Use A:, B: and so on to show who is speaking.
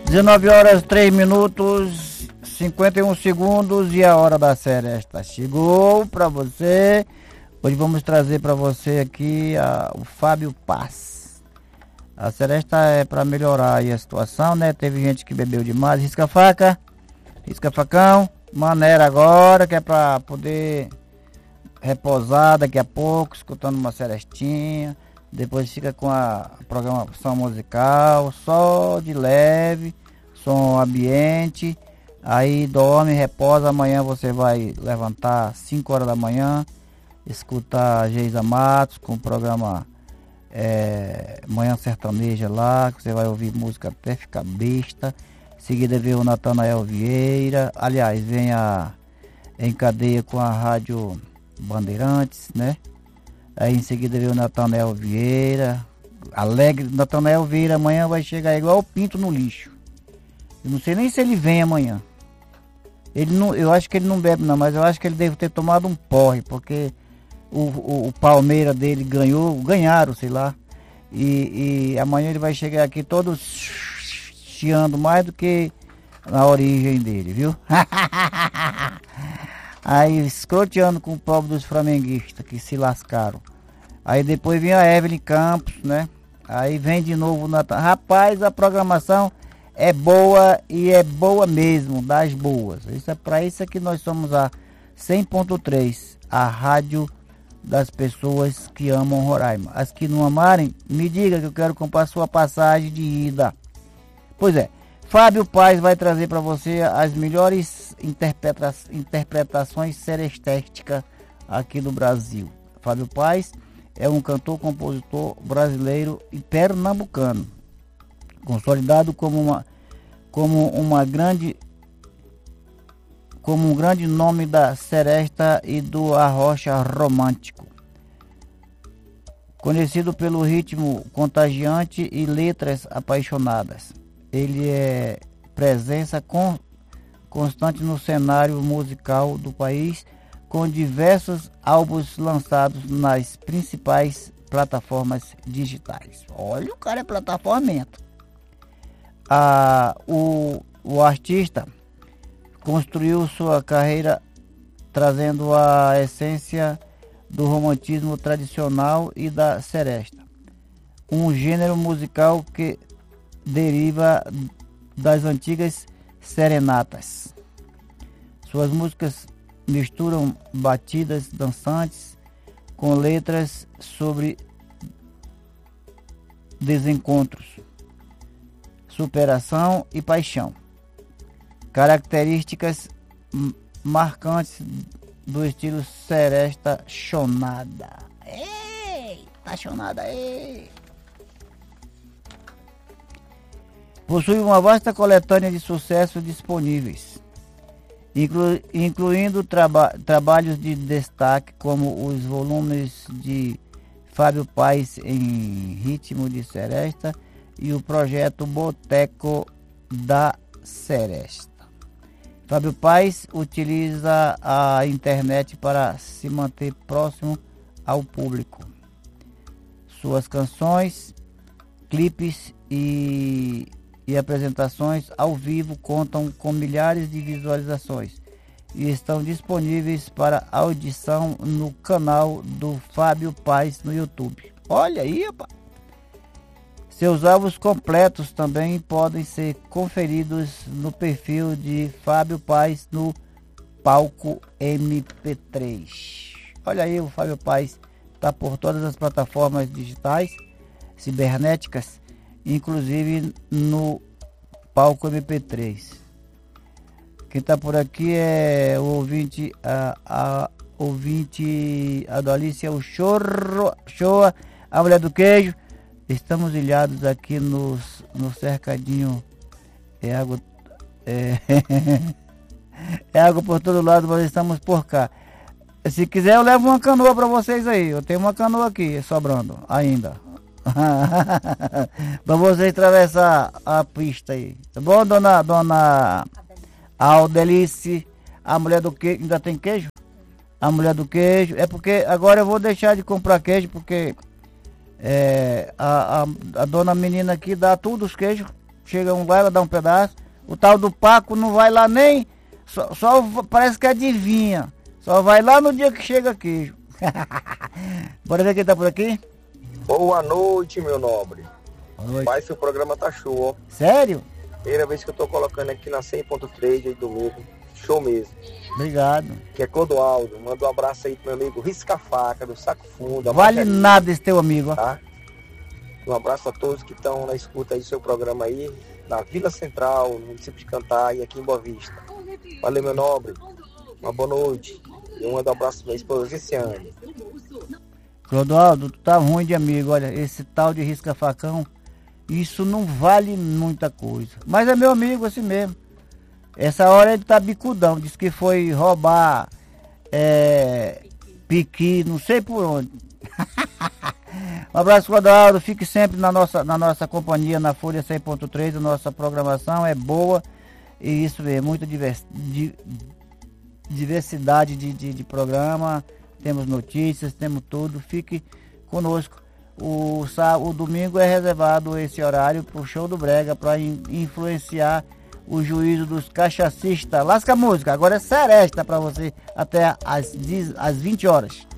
A: 19 horas 3 minutos 51 segundos e a hora da seresta chegou para você. Hoje vamos trazer para você aqui o Fábio Paz. A seresta é para melhorar aí a situação, né? Teve gente que bebeu demais. Risca a faca, risca facão, maneira agora que é para poder repousar daqui a pouco, escutando uma serestinha. Depois fica com a programação musical, só de leve, som ambiente. Aí dorme, reposa. Amanhã você vai levantar 5 horas da manhã, escutar Geisa Matos com o programa Manhã Sertaneja lá, que você vai ouvir música até ficar besta. Em seguida vem o Natanael Vieira. Aliás, vem em cadeia com a Rádio Bandeirantes, né? Aí em seguida veio o Natanael Vieira, alegre. Natanael Vieira amanhã vai chegar igual o pinto no lixo. Eu não sei nem se ele vem amanhã. Eu acho que ele não bebe não, mas eu acho que ele deve ter tomado um porre, porque o Palmeiras dele ganharam, sei lá. E amanhã ele vai chegar aqui todo chiando mais do que na origem dele, viu? Aí escroteando com o pobre dos flamenguistas que se lascaram. Aí depois vem a Evelyn Campos, né? Aí vem de novo o Natan. Rapaz, a programação é boa e é boa mesmo, das boas. Isso é para isso que nós somos a 100.3, a rádio das pessoas que amam Roraima. As que não amarem, me diga que eu quero comprar sua passagem de ida. Pois é. Fábio Paz vai trazer para você as melhores interpretações serestésticas aqui do Brasil. Fábio Paz é um cantor, compositor brasileiro e pernambucano, consolidado como um grande nome da seresta e do arrocha romântico. Conhecido pelo ritmo contagiante e letras apaixonadas. Ele é presença constante no cenário musical do país, com diversos álbuns lançados nas principais plataformas digitais. Olha, o cara é plataformento. O artista construiu sua carreira trazendo a essência do romantismo tradicional e da seresta, um gênero musical que deriva das antigas serenatas. Suas músicas misturam batidas dançantes com letras sobre desencontros, superação e paixão. Características marcantes do estilo seresta chonada. Ei, tá chonada aí. Possui uma vasta coletânea de sucessos disponíveis, incluindo trabalhos de destaque como os volumes de Fábio Paz em ritmo de seresta e o projeto Boteco da Seresta. Fábio Paz utiliza a internet para se manter próximo ao público. Suas canções, clipes e apresentações ao vivo contam com milhares de visualizações e estão disponíveis para audição no canal do Fábio Paz no YouTube. Olha aí, rapaz! Seus álbuns completos também podem ser conferidos no perfil de Fábio Paz no Palco MP3. Olha aí, o Fábio Paz está por todas as plataformas digitais, cibernéticas, inclusive no Palco MP3. Quem está por aqui é o ouvinte, a Adolícia, o Shoa, a mulher do queijo. Estamos ilhados aqui no cercadinho. É água, é água por todo lado, mas estamos por cá. Se quiser eu levo uma canoa para vocês aí. Eu tenho uma canoa aqui sobrando ainda. Para vocês atravessar a pista aí. Tá bom, dona Aldelice? A mulher do queijo. Ainda tem queijo? A mulher do queijo. É porque agora eu vou deixar de comprar queijo, porque a dona menina aqui dá tudo os queijos. chega um lá, ela dá um pedaço. O tal do Paco não vai lá nem, só parece que adivinha. Só vai lá no dia que chega queijo. Bora ver quem tá por aqui?
B: Boa noite, meu nobre.
A: Boa noite.
B: Pai, seu programa tá show, ó.
A: Sério?
B: Primeira vez que eu tô colocando aqui na 100.3 aí domingo. Show mesmo.
A: Obrigado.
B: Que é Clodoaldo. Manda um abraço aí pro meu amigo Risca-Faca, do Saco Fundo.
A: Vale nada esse teu amigo, ó.
B: Tá? Um abraço a todos que estão na escuta aí do seu programa aí, na Vila Central, no município de Cantar e aqui em Boa Vista. Valeu, meu nobre. Uma boa noite. E um abraço pra minha esposa, Viciane.
A: Clodoaldo, tu tá ruim de amigo, olha, esse tal de risca-facão, isso não vale muita coisa. Mas é meu amigo assim mesmo. Essa hora ele tá bicudão, disse que foi roubar piqui, não sei por onde. Um abraço, Clodoaldo, fique sempre na nossa companhia, na Folha 100.3, a nossa programação é boa, e isso é muita diversidade de programa. Temos notícias, temos tudo. Fique conosco. O domingo é reservado esse horário para o show do Brega, para influenciar o juízo dos cachacistas. Lasca a música, agora é seresta para você até às 20 horas.